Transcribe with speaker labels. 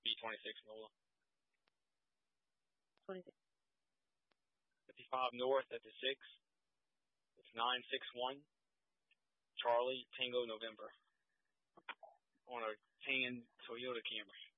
Speaker 1: B26 NOLA.
Speaker 2: 26.
Speaker 1: 55 North at the 6. It's 961 Charlie Tango November on a tan Toyota Camry.